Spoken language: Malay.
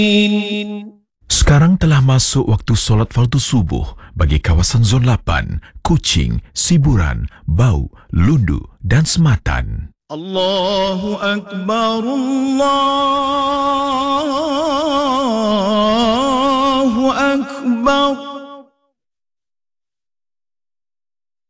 Sekarang telah masuk waktu solat fardu subuh bagi kawasan Zon 8, Kuching, Siburan, Bau, Lundu dan Sematan. Allahu Akbar, Allahu Akbar.